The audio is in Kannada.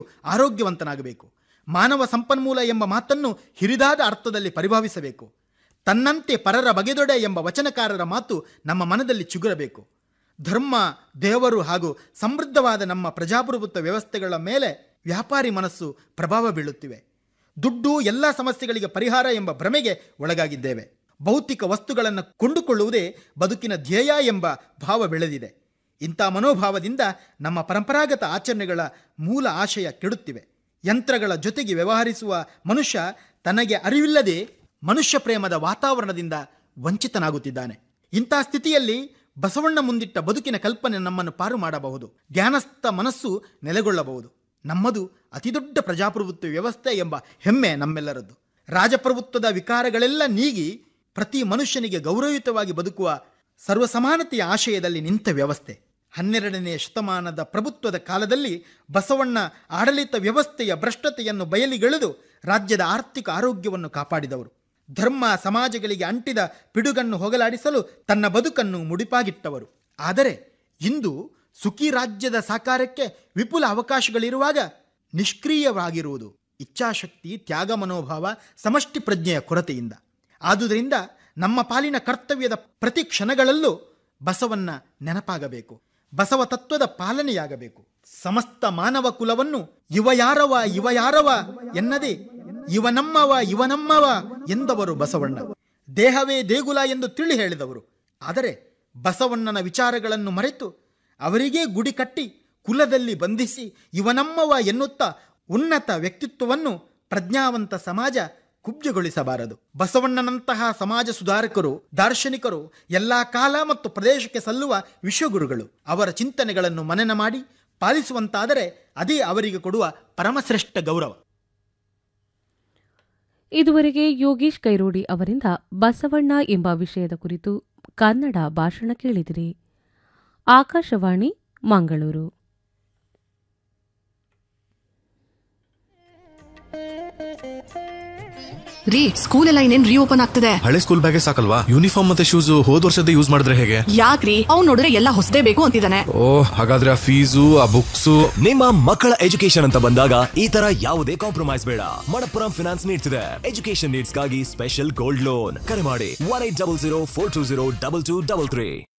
ಆರೋಗ್ಯವಂತನಾಗಬೇಕು. ಮಾನವ ಸಂಪನ್ಮೂಲ ಎಂಬ ಮಾತನ್ನು ಹಿರಿದಾದ ಅರ್ಥದಲ್ಲಿ ಪರಿಭಾವಿಸಬೇಕು. ತನ್ನಂತೆ ಪರರ ಬಗೆದೊಡೆ ಎಂಬ ವಚನಕಾರರ ಮಾತು ನಮ್ಮ ಮನದಲ್ಲಿ ಚಿಗುರಬೇಕು. ಧರ್ಮ, ದೇವರು ಹಾಗೂ ಸಮೃದ್ಧವಾದ ನಮ್ಮ ಪ್ರಜಾಪ್ರಭುತ್ವ ವ್ಯವಸ್ಥೆಗಳ ಮೇಲೆ ವ್ಯಾಪಾರಿ ಮನಸ್ಸು ಪ್ರಭಾವ ಬೀಳುತ್ತಿವೆ. ದುಡ್ಡು ಎಲ್ಲ ಸಮಸ್ಯೆಗಳಿಗೆ ಪರಿಹಾರ ಎಂಬ ಭ್ರಮೆಗೆ ಒಳಗಾಗಿದ್ದೇವೆ. ಭೌತಿಕ ವಸ್ತುಗಳನ್ನು ಕೊಂಡುಕೊಳ್ಳುವುದೇ ಬದುಕಿನ ಧ್ಯೇಯ ಎಂಬ ಭಾವ ಬೆಳೆದಿದೆ. ಇಂಥ ಮನೋಭಾವದಿಂದ ನಮ್ಮ ಪರಂಪರಾಗತ ಆಚರಣೆಗಳ ಮೂಲ ಆಶಯ ಕೆಡುತ್ತಿವೆ. ಯಂತ್ರಗಳ ಜೊತೆಗೆ ವ್ಯವಹರಿಸುವ ಮನುಷ್ಯ ತನಗೆ ಅರಿವಿಲ್ಲದೆ ಮನುಷ್ಯ ಪ್ರೇಮದ ವಾತಾವರಣದಿಂದ ವಂಚಿತನಾಗುತ್ತಿದ್ದಾನೆ. ಇಂಥ ಸ್ಥಿತಿಯಲ್ಲಿ ಬಸವಣ್ಣ ಮುಂದಿಟ್ಟ ಬದುಕಿನ ಕಲ್ಪನೆ ನಮ್ಮನ್ನು ಪಾರು ಮಾಡಬಹುದು. ಜ್ಞಾನಸ್ಥ ಮನಸ್ಸು ನೆಲೆಗೊಳ್ಳಬಹುದು. ನಮ್ಮದು ಅತಿದೊಡ್ಡ ಪ್ರಜಾಪ್ರಭುತ್ವ ವ್ಯವಸ್ಥೆ ಎಂಬ ಹೆಮ್ಮೆ ನಮ್ಮೆಲ್ಲರದ್ದು. ರಾಜಪ್ರಭುತ್ವದ ವಿಕಾರಗಳೆಲ್ಲ ನೀಗಿ ಪ್ರತಿ ಮನುಷ್ಯನಿಗೆ ಗೌರವಯುತವಾಗಿ ಬದುಕುವ ಸರ್ವಸಮಾನತೆಯ ಆಶಯದಲ್ಲಿ ನಿಂತ ವ್ಯವಸ್ಥೆ. 12ನೇ ಶತಮಾನದ ಪ್ರಭುತ್ವದ ಕಾಲದಲ್ಲಿ ಬಸವಣ್ಣ ಆಡಳಿತ ವ್ಯವಸ್ಥೆಯ ಭ್ರಷ್ಟತೆಯನ್ನು ಬಯಲಿಗೆಳೆದು ರಾಜ್ಯದ ಆರ್ಥಿಕ ಆರೋಗ್ಯವನ್ನು ಕಾಪಾಡಿದವರು. ಧರ್ಮ ಸಮಾಜಗಳಿಗೆ ಅಂಟಿದ ಪಿಡುಗನ್ನು ಹೋಗಲಾಡಿಸಲು ತನ್ನ ಬದುಕನ್ನು ಮುಡಿಪಾಗಿಟ್ಟವರು. ಆದರೆ ಇಂದು ಸುಖಿ ರಾಜ್ಯದ ಸಾಕಾರಕ್ಕೆ ವಿಪುಲ ಅವಕಾಶಗಳಿರುವಾಗ ನಿಷ್ಕ್ರಿಯವಾಗಿರುವುದು ಇಚ್ಛಾಶಕ್ತಿ, ತ್ಯಾಗ ಮನೋಭಾವ, ಸಮಷ್ಟಿ ಪ್ರಜ್ಞೆಯ ಕೊರತೆಯಿಂದ. ಆದುದರಿಂದ ನಮ್ಮ ಪಾಲಿನ ಕರ್ತವ್ಯದ ಪ್ರತಿ ಕ್ಷಣಗಳಲ್ಲೂ ಬಸವಣ್ಣ ನೆನಪಾಗಬೇಕು. ಬಸವ ತತ್ವದ ಪಾಲನೆಯಾಗಬೇಕು. ಸಮಸ್ತ ಮಾನವ ಕುಲವನ್ನು ಇವ ಯಾರವ ಎನ್ನದೆ ಇವನಮ್ಮವ ಎಂದವರು ಬಸವಣ್ಣ. ದೇಹವೇ ದೇಗುಲ ಎಂದು ತಿಳಿ ಹೇಳಿದವರು. ಆದರೆ ಬಸವಣ್ಣನ ವಿಚಾರಗಳನ್ನು ಮರೆತು ಅವರಿಗೇ ಗುಡಿ ಕಟ್ಟಿ ಕುಲದಲ್ಲಿ ಬಂಧಿಸಿ ಇವನಮ್ಮವ ಎನ್ನುತ್ತಾ ಉನ್ನತ ವ್ಯಕ್ತಿತ್ವವನ್ನು ಪ್ರಜ್ಞಾವಂತ ಸಮಾಜ ಕುಬ್ಜಗೊಳಿಸಬಾರದು. ಬಸವಣ್ಣನಂತಹ ಸಮಾಜ ಸುಧಾರಕರು, ದಾರ್ಶನಿಕರು ಎಲ್ಲ ಕಾಲ ಮತ್ತು ಪ್ರದೇಶಕ್ಕೆ ಸಲ್ಲುವ ವಿಶ್ವಗುರುಗಳು. ಅವರ ಚಿಂತನೆಗಳನ್ನು ಮನನ ಮಾಡಿ ಪಾಲಿಸುವಂತಾದರೆ ಅದೇ ಅವರಿಗೆ ಕೊಡುವ ಪರಮಶ್ರೇಷ್ಠ ಗೌರವ. ಇದುವರೆಗೆ ಯೋಗೀಶ್ ಕೈರೋಡಿ ಅವರಿಂದ ಬಸವಣ್ಣ ಎಂಬ ವಿಷಯದ ಕುರಿತು ಕನ್ನಡ ಭಾಷಣ ಕೇಳಿದಿರಿ. ಆಕಾಶವಾಣಿ ಮಂಗಳೂರು. ರೀ, ಸ್ಕೂಲ್ ಎಲ್ಲ ಇನ್ನೇನ್ ರೀಓಪನ್ ಆಗ್ತದೆ. ಹಳೆ ಸ್ಕೂಲ್ ಬ್ಯಾಗೇ ಸಾಕಲ್ವಾ? ಯೂನಿಫಾರ್ಮ್ ಮತ್ತೆ ಶೂಸ್ ಹೋದ್ ವರ್ಷದ ಯೂಸ್ ಮಾಡಿದ್ರೆ ಹೇಗೆ? ಯಾಕ್ರಿ, ಅವ್ನು ನೋಡಿದ್ರೆ ಎಲ್ಲ ಹೊಸದೇ ಬೇಕು ಅಂತಿದ್ದಾನೆ. ಓಹ್, ಹಾಗಾದ್ರೆ ಆ ಫೀಸು, ಆ ಬುಕ್ಸು. ನಿಮ್ಮ ಮಕ್ಕಳ ಎಜುಕೇಶನ್ ಅಂತ ಬಂದಾಗ ಈ ತರ ಯಾವುದೇ ಕಾಂಪ್ರಮೈಸ್ ಬೇಡ. ಮಣಪ್ಪುರಂ ಫಿನಾನ್ಸ್ ನೀಡ್ತಿದೆ ಎಜುಕೇಶನ್ ನೀಡ್ಸ್ಗಾಗಿ ಸ್ಪೆಷಲ್ ಗೋಲ್ಡ್ ಲೋನ್. ಕರೆ ಮಾಡಿ 1800 420 2233.